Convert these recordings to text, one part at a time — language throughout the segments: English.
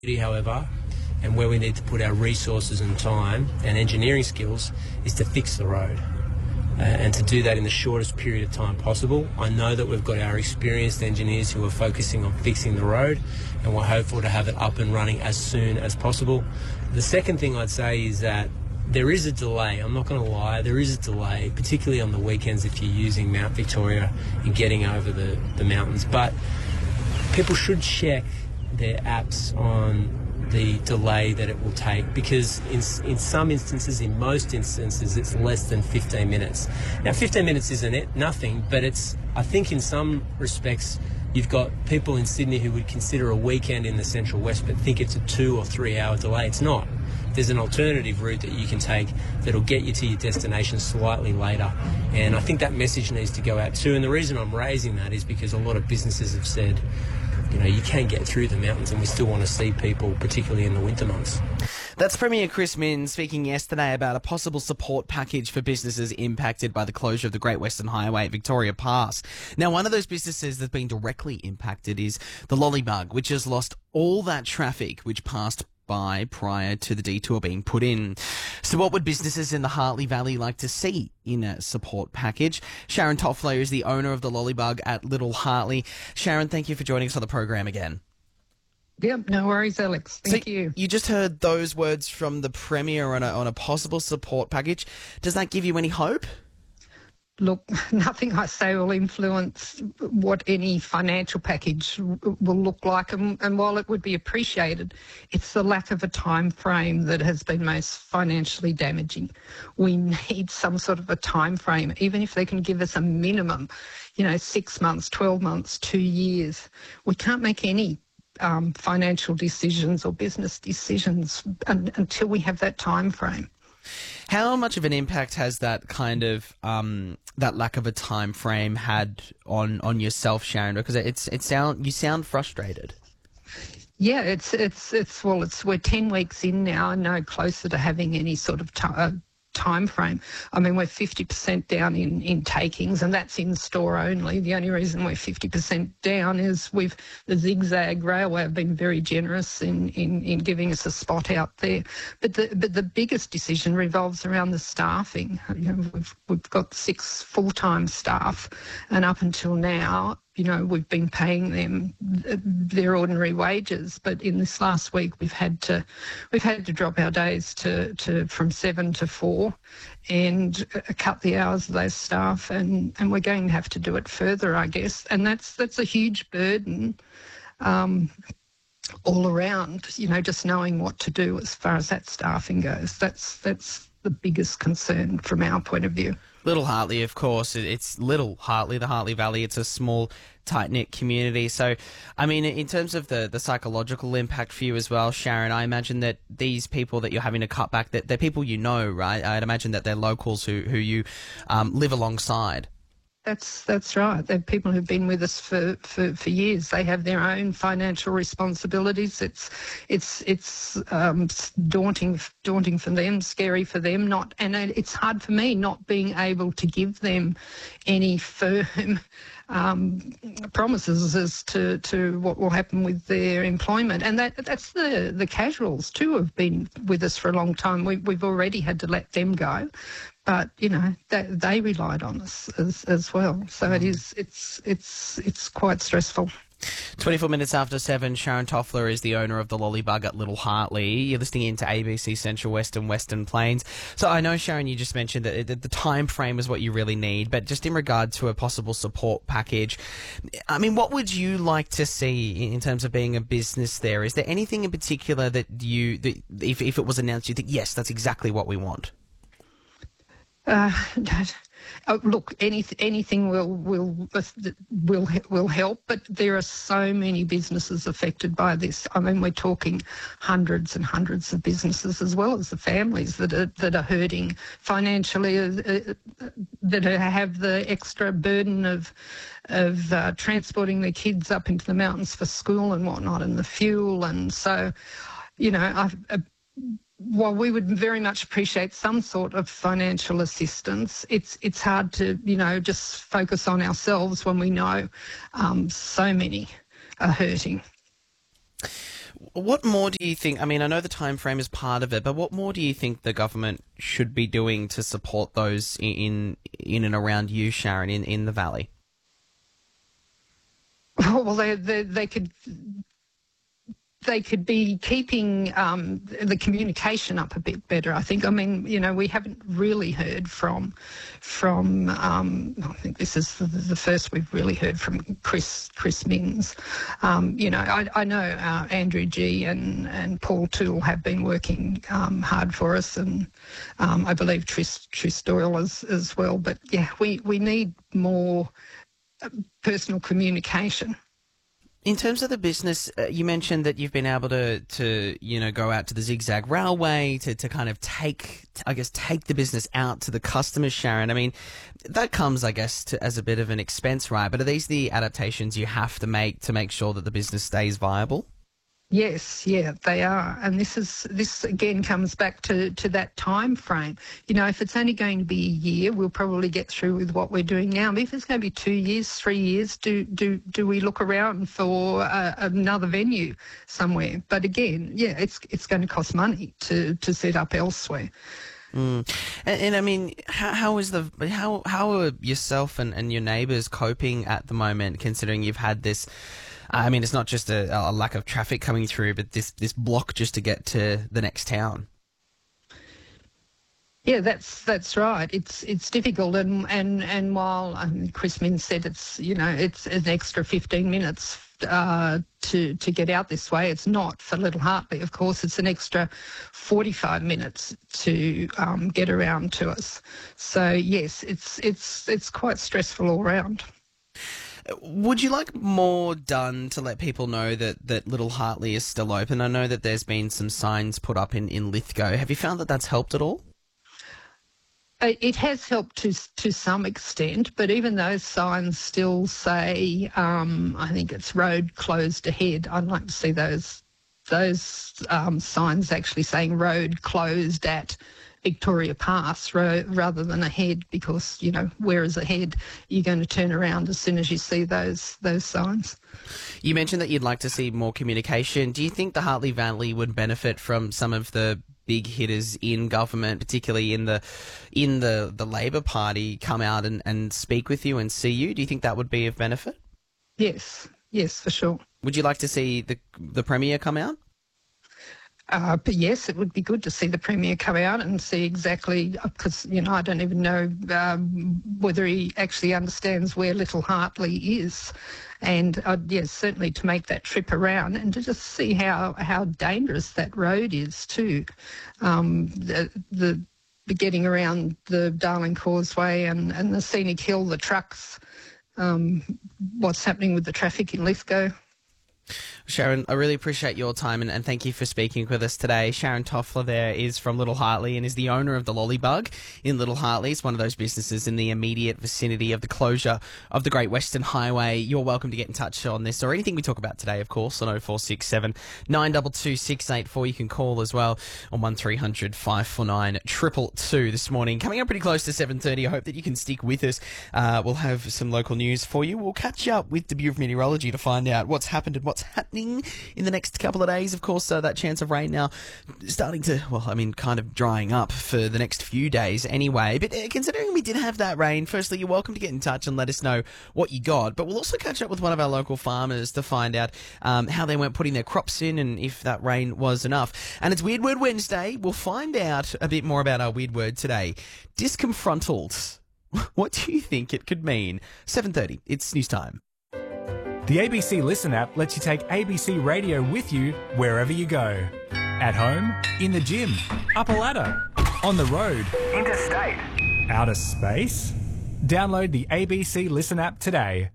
However, and where we need to put our resources and time and engineering skills is to fix the road. And to do that in the shortest period of time possible. I know that we've got our experienced engineers who are focusing on fixing the road, and we're hopeful to have it up and running as soon as possible. The second thing I'd say is that there is a delay. I'm not going to lie, there is a delay, particularly on the weekends if you're using Mount Victoria and getting over the mountains. But people should check their apps on the delay that it will take, because in some instances, in most instances, it's less than 15 minutes. Now, 15 minutes isn't nothing, but I think in some respects, you've got people in Sydney who would consider a weekend in the Central West but think it's a 2 or 3 hour delay. It's not. There's an alternative route that you can take that'll get you to your destination slightly later. And I think that message needs to go out too. And the reason I'm raising that is because a lot of businesses have said, you can get through the mountains and we still want to see people, particularly in the winter months. That's Premier Chris Minns speaking yesterday about a possible support package for businesses impacted by the closure of the Great Western Highway at Victoria Pass. Now, one of those businesses that's been directly impacted is the Lollybug, which has lost all that traffic which passed by prior to the detour being put in. So what would businesses in the Hartley Valley like to see in a support package? Sharon Toffler is the owner of the Lollybug at Little Hartley. Sharon, thank you for joining us on the program again. Yep, no worries, Alex. Thank you. You just heard those words from the Premier on a possible support package. Does that give you any hope? Look, nothing I say will influence what any financial package will look like, and while it would be appreciated, it's the lack of a time frame that has been most financially damaging. We need some sort of a time frame, even if they can give us a minimum, 6 months, 12 months, 2 years. We can't make any financial decisions or business decisions until we have that time frame. How much of an impact has that kind of that lack of a time frame had on yourself, Sharon? Because you sound frustrated. Yeah, we're 10 weeks in now and no closer to having any sort of time frame. I mean, we're 50% down in takings, and that's in store only. The only reason we're 50% down is the Zigzag Railway have been very generous in giving us a spot out there. But the biggest decision revolves around the staffing. We've got 6 full-time staff, and up until now, we've been paying them their ordinary wages, but in this last week we've had to drop our days to from 7 to 4 and cut the hours of those staff, and we're going to have to do it further, I guess. And that's a huge burden all around, just knowing what to do as far as that staffing goes. That's the biggest concern from our point of view. Little Hartley, of course, it's Little Hartley, the Hartley Valley. It's a small, tight-knit community. So, I mean, in terms of the psychological impact for you as well, Sharon, I imagine that these people that you're having to cut back, they're people right? I'd imagine that they're locals who you live alongside. That's right. They're people who've been with us for years. They have their own financial responsibilities. It's daunting for them, scary for them. And it's hard for me not being able to give them any firm promises as to what will happen with their employment. And that's the casuals too have been with us for a long time. We've already had to let them go. But they relied on us as well, so it's quite stressful. 24 minutes after 7, Sharon Toffler is the owner of the Lollybug at Little Hartley. You're listening into ABC Central West and Western Plains. So I know, Sharon, you just mentioned that the time frame is what you really need, but just in regard to a possible support package, I mean, what would you like to see in terms of being a business there? Is there anything in particular that if it was announced, you think, yes, that's exactly what we want? Look, anything will help, but there are so many businesses affected by this. I mean, we're talking hundreds and hundreds of businesses, as well as the families that are hurting financially, that have the extra burden of transporting their kids up into the mountains for school and whatnot, and the fuel. And so, while we would very much appreciate some sort of financial assistance, it's hard to, just focus on ourselves when we know so many are hurting. What more do you think? I mean, I know the time frame is part of it, but what more do you think the government should be doing to support those in and around you, Sharon, in the Valley? Well, they could be keeping the communication up a bit better, I think. I mean, we haven't really heard from I think this is the first we've really heard from Chris Minns. I know Andrew G and Paul Toole have been working hard for us, and I believe Tris Doyle as well. But, yeah, we need more personal communication. In terms of the business, you mentioned that you've been able to go out to the Zigzag Railway to kind of take the business out to the customers, Sharon. I mean, that comes, I guess, as a bit of an expense, right? But are these the adaptations you have to make sure that the business stays viable? Yes, yeah, they are. And this again comes back to that time frame. If it's only going to be a year, we'll probably get through with what we're doing now. But if it's going to be 2 years, 3 years, do we look around for another venue somewhere? But again, yeah, it's going to cost money to set up elsewhere. And I mean, how are yourself and your neighbours coping at the moment, considering you've had this? I mean, it's not just a lack of traffic coming through, but this block just to get to the next town. Yeah, that's right. It's difficult, and while Chris Minns said it's an extra 15 minutes to get out this way, it's not for Little Hartley. Of course, it's an extra 45 minutes to get around to us. So yes, it's quite stressful all round. Would you like more done to let people know that Little Hartley is still open? I know that there's been some signs put up in Lithgow. Have you found that that's helped at all? It has helped to some extent, but even those signs still say, I think it's road closed ahead. I'd like to see those signs actually saying road closed at Victoria Pass rather than ahead, because, where is ahead? You're going to turn around as soon as you see those signs. You mentioned that you'd like to see more communication. Do you think the Hartley Valley would benefit from some of the big hitters in government, particularly in the Labor Party, come out and speak with you and see you? Do you think that would be of benefit? Yes, for sure. Would you like to see the Premier come out? But yes, it would be good to see the Premier come out and see exactly, because, I don't even know whether he actually understands where Little Hartley is. And, yes, certainly to make that trip around and to just see how dangerous that road is too. The getting around the Darling Causeway and the Scenic Hill, the trucks, what's happening with the traffic in Lithgow. Sharon, I really appreciate your time and thank you for speaking with us today. Sharon Toffler there is from Little Hartley and is the owner of the Lollybug in Little Hartley. It's one of those businesses in the immediate vicinity of the closure of the Great Western Highway. You're welcome to get in touch on this or anything we talk about today, of course, on 0467 922 684. You can call as well on 1300 549 222 this morning. Coming up pretty close to 7:30. I hope that you can stick with us. We'll have some local news for you. We'll catch up with the Bureau of Meteorology to find out what's happened and what's happening in the next couple of days. Of course, that chance of rain now starting to, kind of drying up for the next few days anyway. But considering we did have that rain, firstly, you're welcome to get in touch and let us know what you got. But we'll also catch up with one of our local farmers to find out how they went putting their crops in and if that rain was enough. And it's Weird Word Wednesday. We'll find out a bit more about our weird word today. Disconfrontled. What do you think it could mean? 7:30. It's news time. The ABC Listen app lets you take ABC Radio with you wherever you go. At home, in the gym, up a ladder, on the road, interstate, outer space. Download the ABC Listen app today.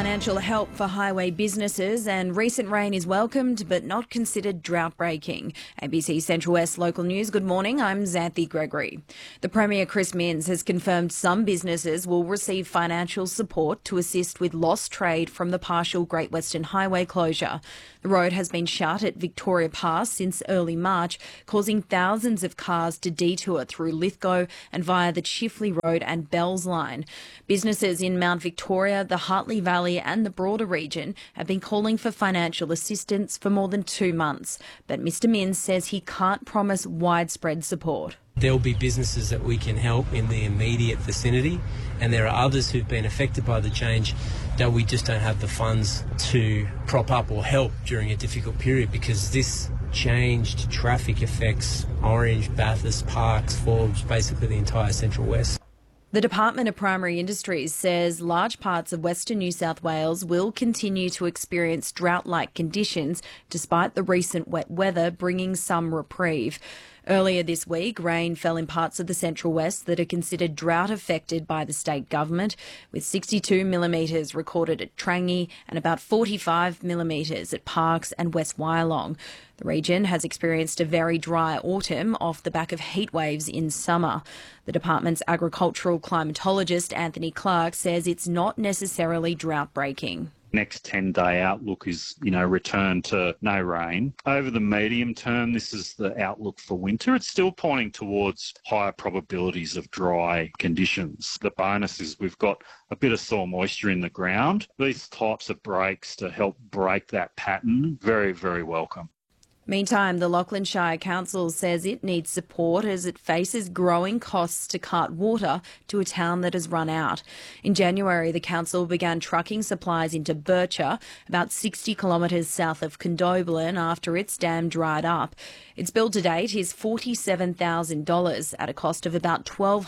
Financial help for highway businesses, and recent rain is welcomed but not considered drought-breaking. ABC Central West Local News, good morning, I'm Xanthi Gregory. The Premier Chris Minns has confirmed some businesses will receive financial support to assist with lost trade from the partial Great Western Highway closure. The road has been shut at Victoria Pass since early March, causing thousands of cars to detour through Lithgow and via the Chifley Road and Bells Line. Businesses in Mount Victoria, the Hartley Valley and the broader region have been calling for financial assistance for more than 2 months. But Mr Minns says he can't promise widespread support. There will be businesses that we can help in the immediate vicinity, and there are others who've been affected by the change that we just don't have the funds to prop up or help during a difficult period, because this changed traffic affects Orange, Bathurst, Parkes, Forbes, basically the entire Central West. The Department of Primary Industries says large parts of Western New South Wales will continue to experience drought-like conditions despite the recent wet weather bringing some reprieve. Earlier this week, rain fell in parts of the Central West that are considered drought-affected by the state government, with 62 millimetres recorded at Trangie and about 45 millimetres at Parkes and West Wyalong. The region has experienced a very dry autumn off the back of heat waves in summer. The department's agricultural climatologist Anthony Clark says it's not necessarily drought-breaking. Next 10-day outlook is, return to no rain. Over the medium term, this is the outlook for winter. It's still pointing towards higher probabilities of dry conditions. The bonus is we've got a bit of soil moisture in the ground. These types of breaks to help break that pattern, very, very welcome. Meantime, the Lachlan Shire Council says it needs support as it faces growing costs to cart water to a town that has run out. In January, the council began trucking supplies into Bircher, about 60 kilometres south of Condobolin, after its dam dried up. Its bill to date is $47,000 at a cost of about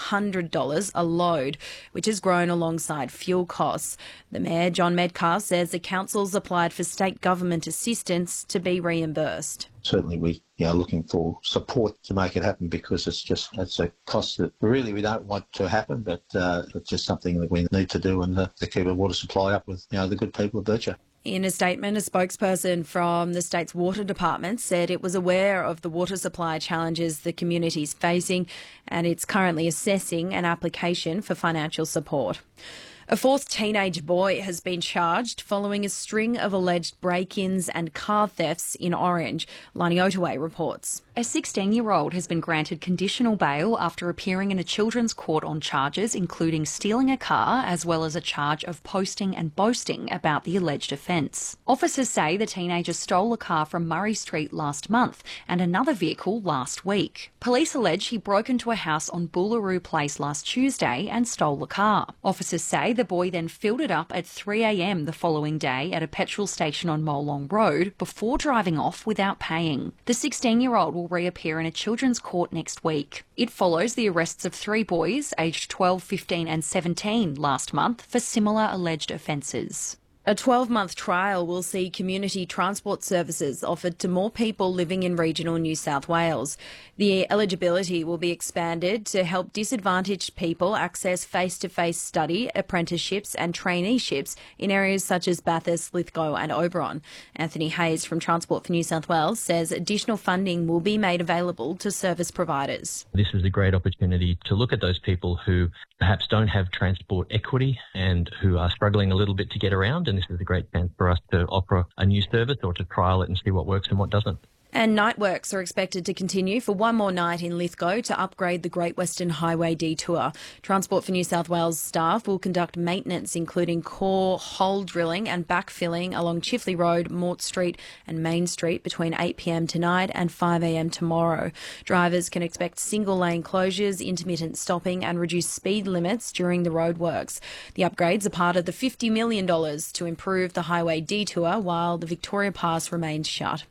$1,200 a load, which has grown alongside fuel costs. The Mayor, John Medcalf, says the council's applied for state government assistance to be reimbursed. Certainly we are looking for support to make it happen, because it's a cost that really we don't want to happen, but it's just something that we need to do and to keep a water supply up with the good people of Bircher. In a statement, a spokesperson from the state's water department said it was aware of the water supply challenges the community is facing, and it's currently assessing an application for financial support. A fourth teenage boy has been charged following a string of alleged break-ins and car thefts in Orange. Lani Otaway reports. A 16-year-old has been granted conditional bail after appearing in a children's court on charges including stealing a car, as well as a charge of posting and boasting about the alleged offence. Officers say the teenager stole a car from Murray Street last month and another vehicle last week. Police allege he broke into a house on Boolaroo Place last Tuesday and stole the car. Officers say the boy then filled it up at 3 a.m. the following day at a petrol station on Molong Road before driving off without paying. The 16-year-old will reappear in a children's court next week. It follows the arrests of 3 boys aged 12, 15 and 17 last month for similar alleged offences. A 12-month trial will see community transport services offered to more people living in regional New South Wales. The eligibility will be expanded to help disadvantaged people access face-to-face study, apprenticeships and traineeships in areas such as Bathurst, Lithgow and Oberon. Anthony Hayes from Transport for New South Wales says additional funding will be made available to service providers. This is a great opportunity to look at those people who perhaps don't have transport equity and who are struggling a little bit to get around, and this is a great chance for us to offer a new service or to trial it and see what works and what doesn't. And night works are expected to continue for one more night in Lithgow to upgrade the Great Western Highway detour. Transport for New South Wales staff will conduct maintenance, including core hole drilling and backfilling along Chifley Road, Mort Street and Main Street between 8 p.m. tonight and 5 a.m. tomorrow. Drivers can expect single-lane closures, intermittent stopping and reduced speed limits during the roadworks. The upgrades are part of the $50 million to improve the highway detour while the Victoria Pass remains shut.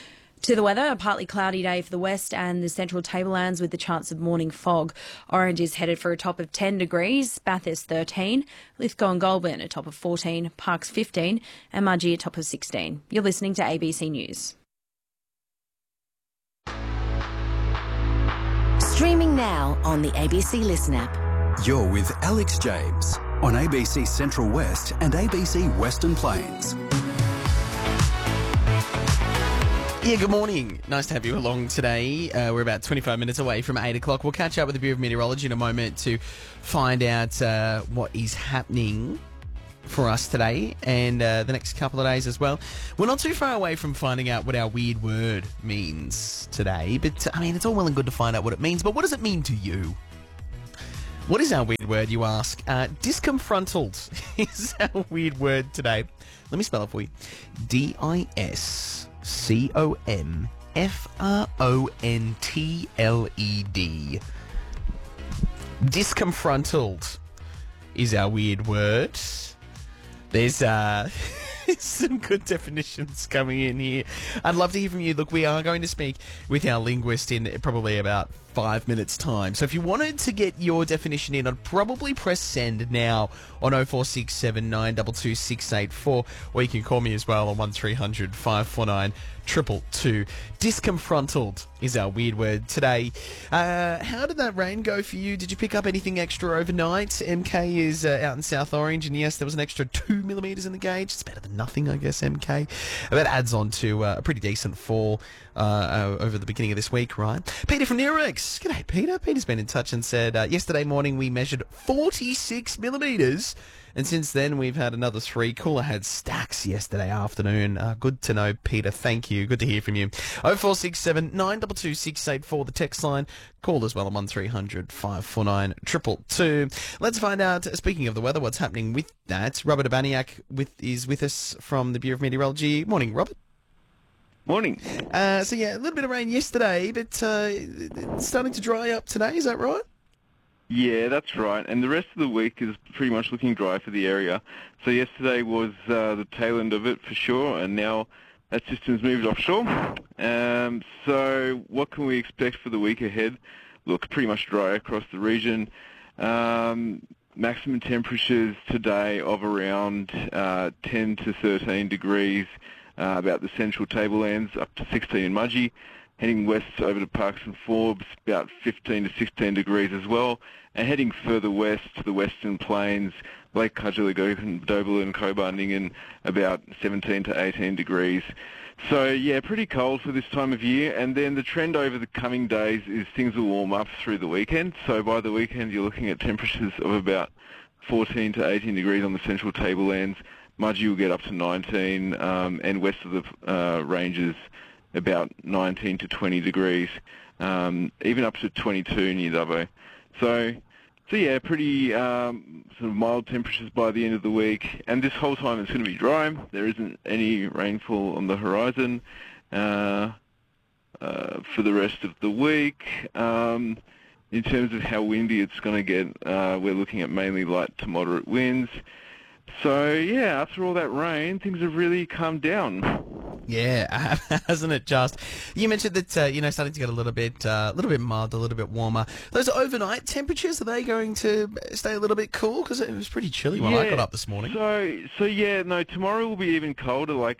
To the weather, a partly cloudy day for the west and the central tablelands with the chance of morning fog. Orange is headed for a top of 10 degrees, Bathurst 13, Lithgow and Goulburn a top of 14, Parkes 15 and Mudgee a top of 16. You're listening to ABC News. Streaming now on the ABC Listen app. You're with Alex James. on ABC Central West and ABC Western Plains. Yeah, good morning. Nice to have you along today. We're about 25 minutes away from 8 o'clock. We'll catch up with the Bureau of Meteorology in a moment to find out what is happening for us today and the next couple of days as well. We're not too far away from finding out what our weird word means today, but I mean, it's all well and good to find out what it means, but what does it mean to you? What is our weird word, you ask? Disconfrontled is our weird word today. Let me spell it for you. Discomfrontled. Disconfrontled is our weird word. There's some good definitions coming in here. I'd love to hear from you. Look, we are going to speak with our linguist in probably about 5 minutes' time. So if you wanted to get your definition in, I'd probably press send now on 0467 922 684, or you can call me as well on 1300 549 222. Disconfrontled is our weird word today. How did that rain go for you? Did you pick up anything extra overnight? MK is out in South Orange, and yes, there was an extra 2 millimetres in the gauge. It's better than nothing, I guess, MK. That adds on to a pretty decent fall over the beginning of this week, right? Peter from Nerex. G'day, Peter. Peter's been in touch and said, yesterday morning we measured 46 millimetres. And since then, we've had another 3. Cooler had stacks yesterday afternoon. Good to know, Peter. Thank you. Good to hear from you. 0467 922 684, the text line. Call as well on 1300 549 222. Let's find out, speaking of the weather, what's happening with that. Robert Abaniak is with us from the Bureau of Meteorology. Morning, Robert. Morning. So, yeah, a little bit of rain yesterday, but it's starting to dry up today. Is that right? Yeah, that's right. And the rest of the week is pretty much looking dry for the area. So yesterday was the tail end of it for sure, and now that system's moved offshore. So what can we expect for the week ahead? Look, pretty much dry across the region. Maximum temperatures today of around 10 to 13 degrees, about the central tablelands, up to 16 in Mudgee. Heading west over to Parkes and Forbes, about 15 to 16 degrees as well. And heading further west to the Western Plains, Lake Cudgely, Doble and Cobarndingen, about 17 to 18 degrees. So, yeah, pretty cold for this time of year. And then the trend over the coming days is things will warm up through the weekend. So by the weekend, you're looking at temperatures of about 14 to 18 degrees on the central tablelands. Mudgee will get up to 19, and west of the ranges, about 19 to 20 degrees, even up to 22 near Dubbo. So yeah, pretty sort of mild temperatures by the end of the week. And this whole time it's going to be dry. There isn't any rainfall on the horizon for the rest of the week. In terms of how windy it's going to get, we're looking at mainly light to moderate winds. So, yeah, after all that rain, things have really calmed down. Yeah, hasn't it just? You mentioned that, starting to get a little bit mild, a little bit warmer. Those overnight temperatures, are they going to stay a little bit cool? Because it was pretty chilly when I got up this morning. Tomorrow will be even colder.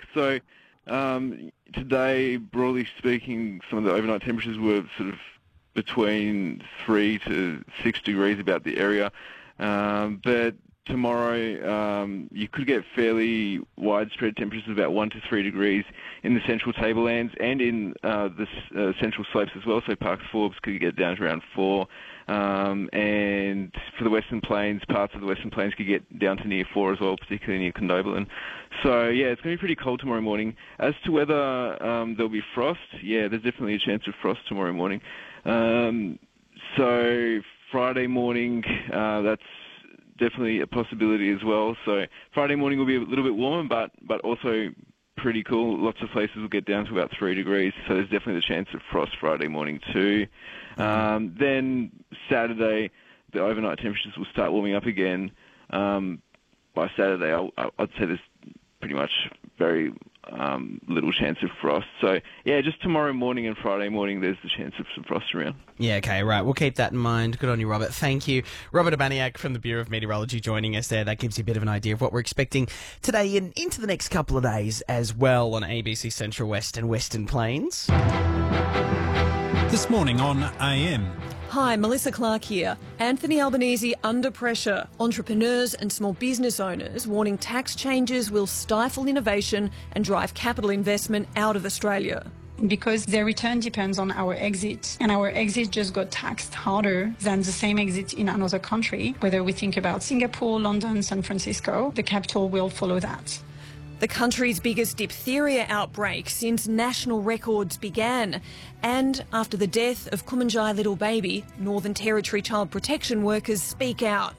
Today, broadly speaking, some of the overnight temperatures were sort of between 3 to 6 degrees about the area. But tomorrow, you could get fairly widespread temperatures of about 1 to 3 degrees in the central tablelands and in the central slopes as well. So Parkes Forbes could get down to around 4. And for the Western Plains, parts of the Western Plains could get down to near 4 as well, particularly near Condobolin. So, yeah, it's going to be pretty cold tomorrow morning. As to whether there'll be frost, yeah, there's definitely a chance of frost tomorrow morning. So Friday morning, that's definitely a possibility as well. So Friday morning will be a little bit warmer, but also pretty cool. Lots of places will get down to about 3 degrees, so there's definitely the chance of frost Friday morning too. Then Saturday, the overnight temperatures will start warming up again. By Saturday, I'd say there's pretty much very little chance of frost. So, yeah, just tomorrow morning and Friday morning, there's the chance of some frost around. Yeah, okay, right. We'll keep that in mind. Good on you, Robert. Thank you. Robert Abaniak from the Bureau of Meteorology joining us there. That gives you a bit of an idea of what we're expecting today and into the next couple of days as well on ABC Central West and Western Plains. This morning on AM. Hi, Melissa Clark here. Anthony Albanese under pressure. Entrepreneurs and small business owners warning tax changes will stifle innovation and drive capital investment out of Australia. Because their return depends on our exit, and our exit just got taxed harder than the same exit in another country. Whether we think about Singapore, London, San Francisco, the capital will follow that. The country's biggest diphtheria outbreak since national records began. And after the death of Kumanjai little baby, Northern Territory child protection workers speak out.